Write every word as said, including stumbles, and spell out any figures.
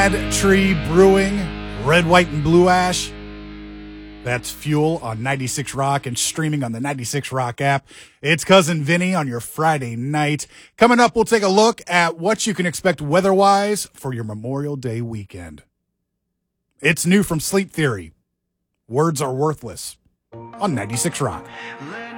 Mad Tree Brewing, Red, White, and Blue Ash. That's Fuel on ninety-six Rock and streaming on the ninety-six Rock app. It's Cousin Vinny on your Friday night. Coming up, we'll take a look at what you can expect weather-wise for your Memorial Day weekend. It's new from Sleep Theory. Words Are Worthless on ninety-six Rock.